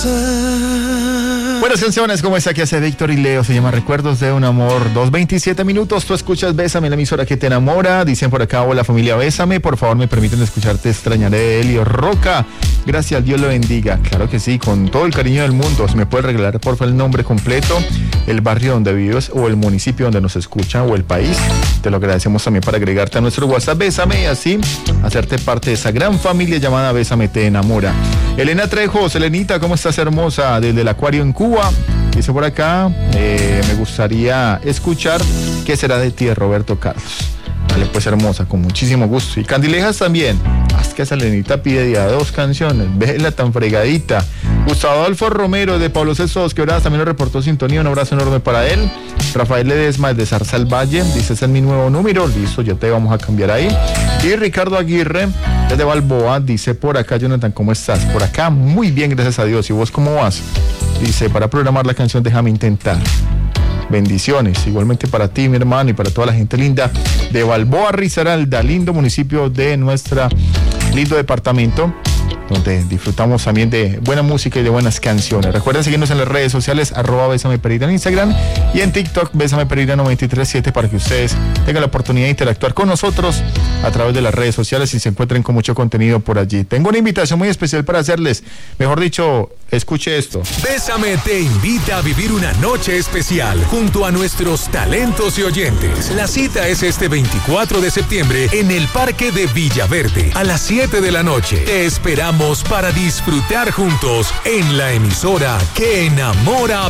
Buenas canciones como esa que hace Víctor y Leo, se llama Recuerdos de un Amor. 2:27 minutos, tú escuchas Bésame, la emisora que te enamora. Dicen por acá, hola familia, bésame, por favor me permiten escucharte, extrañaré de Elio Roca. Gracias, Dios lo bendiga. Claro que sí, con todo el cariño del mundo. Si me puedes regalar por favor el nombre completo, el barrio donde vives o el municipio donde nos escucha o el país, te lo agradecemos también para agregarte a nuestro WhatsApp Bésame y así hacerte parte de esa gran familia llamada Bésame te enamora. Elena Trejos, Elenita, ¿cómo estás, hermosa? Desde el Acuario en Cuba. Dice por acá, me gustaría escuchar ¿Qué será de ti? De Roberto Carlos. Vale, pues hermosa, con muchísimo gusto. Y Candilejas también. Es que esa Lenita pide ya 2 canciones. Vela tan fregadita. Gustavo Adolfo Romero de Pablo Cesos Quebradas también lo reportó sintonía. Un abrazo enorme para él. Rafael Ledesma de Zarza al Valle. Dice, ese es mi nuevo número. Listo, ya te vamos a cambiar ahí. Y Ricardo Aguirre desde Balboa. Dice por acá, Jonathan, ¿cómo estás? Por acá, muy bien, gracias a Dios. ¿Y vos cómo vas? Dice, para programar la canción Déjame Intentar. Bendiciones, igualmente para ti, mi hermano, y para toda la gente linda de Balboa Risaralda, lindo municipio de nuestra lindo departamento, donde disfrutamos también de buena música y de buenas canciones. Recuerden seguirnos en las redes sociales, @Bésame Pereira en Instagram y en TikTok, Bésame Pereira 937, para que ustedes tengan la oportunidad de interactuar con nosotros a través de las redes sociales y se encuentren con mucho contenido por allí. Tengo una invitación muy especial para hacerles, mejor dicho, escuche esto. Bésame te invita a vivir una noche especial junto a nuestros talentos y oyentes. La cita es este 24 de septiembre en el Parque de Villaverde a las 7 de la noche. Te esperamos para disfrutar juntos en la emisora que enamora